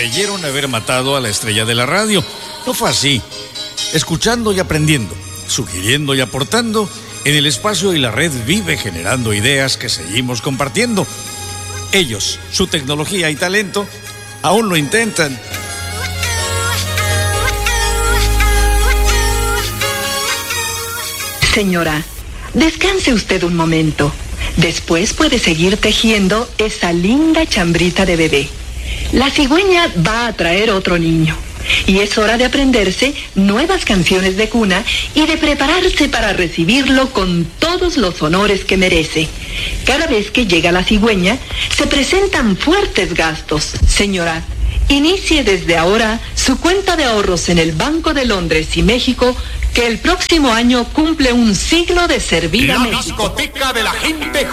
creyeron haber matado a la estrella de la radio. No fue así. Escuchando y aprendiendo, sugiriendo y aportando, en el espacio y la red vive generando ideas que seguimos compartiendo. Ellos, su tecnología y talento, aún lo intentan. Señora, descanse usted un momento. Después puede seguir tejiendo esa linda chambrita de bebé. La cigüeña va a traer otro niño. Y es hora de aprenderse nuevas canciones de cuna y de prepararse para recibirlo con todos los honores que merece. Cada vez que llega la cigüeña, se presentan fuertes gastos. Señora, inicie desde ahora su cuenta de ahorros en el Banco de Londres y México, que el próximo año cumple un siglo de servir a México. La discoteca de la gente